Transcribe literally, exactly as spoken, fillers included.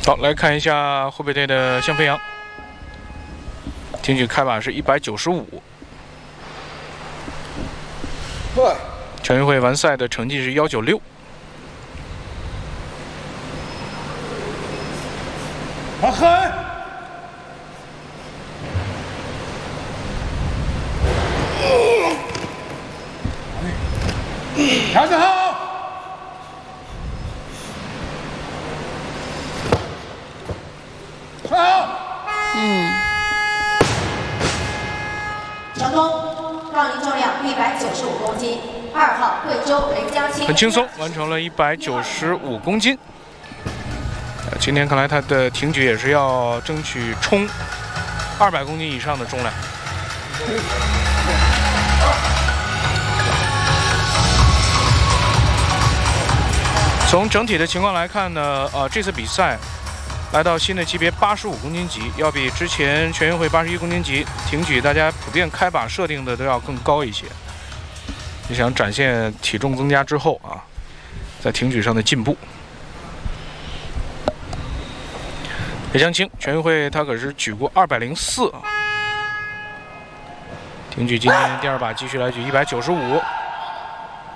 好，来看一下湖北队的向飞扬，挺举开把是一百九十五。全运会完赛的成绩是一九六。 好狠！调整好。 嗯， 成功，杠铃重量一百九十五公斤，二号贵州雷江青很轻松完成了一百九十五公斤。呃，今天看来他的挺举也是要争取冲二百公斤以上的重量。从整体的情况来看呢，呃，这次比赛。 来到新的级别八十五公斤级，要比之前全运会八十一公斤级挺举大家普遍开把设定的都要更高一些。就想展现体重增加之后啊，在挺举上的进步。雷江青全运会他可是举过二百零四啊，挺举今天第二把继续来举一百九十五。